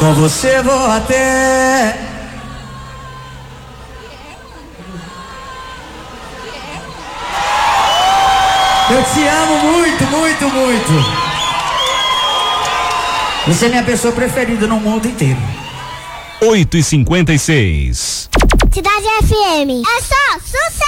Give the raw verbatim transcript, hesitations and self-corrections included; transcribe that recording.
Com você vou até. Eu te amo muito, muito, muito. Você é minha pessoa preferida no mundo inteiro. oito e cinquenta e seis. Cidade F M. É só sucesso.